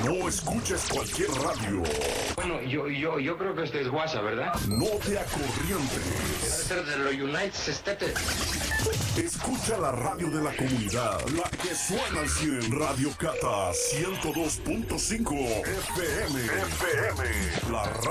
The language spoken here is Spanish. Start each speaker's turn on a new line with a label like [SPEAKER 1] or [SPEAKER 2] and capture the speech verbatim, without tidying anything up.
[SPEAKER 1] No escuches cualquier radio.
[SPEAKER 2] Bueno, yo, yo, yo creo que este es WhatsApp, ¿verdad?
[SPEAKER 1] No te
[SPEAKER 2] Debe
[SPEAKER 1] acorrientes.
[SPEAKER 2] ser de los United States.
[SPEAKER 1] Escucha la radio de la comunidad, la que suena al cien. Radio Cata ciento dos punto cinco F M. F M. La